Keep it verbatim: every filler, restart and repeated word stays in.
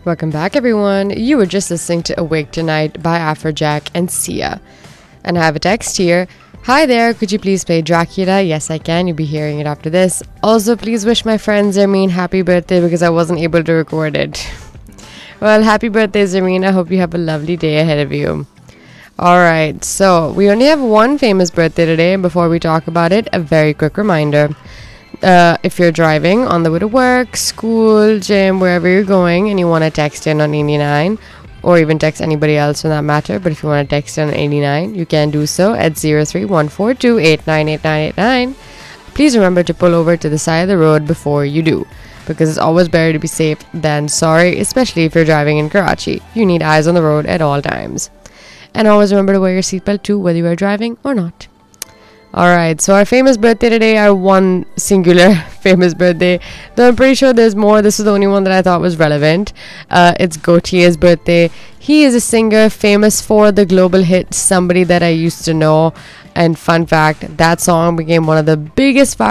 Welcome back, everyone. You were just listening to Awake Tonight by Afrojack and Sia. And I have a text here. Hi there, could you please play Dracula? Yes, I can. You'll be hearing it after this. Also, please wish my friend Zermine happy birthday because I wasn't able to record it. Well, happy birthday, Zermine. I hope you have a lovely day ahead of you. Alright, so we only have one famous birthday today. Before we talk about it, a very quick reminder. Uh, if you're driving on the way to work, school, gym, wherever you're going, and you want to text in on eighty-nine, or even text anybody else for that matter, but if you want to text in on eighty-nine, you can do so at zero three one four two eight nine eight nine eight nine. Please remember to pull over to the side of the road before you do, because it's always better to be safe than sorry, especially if you're driving in Karachi. You need eyes on the road at all times. And always remember to wear your seatbelt too, whether you are driving or not. Alright, so our famous birthday today, our one singular famous birthday, though I'm pretty sure there's more. This is the only one that I thought was relevant. Uh, it's Gautier's birthday. He is a singer famous for the global hit Somebody That I Used to Know. And fun fact, that song became one of the biggest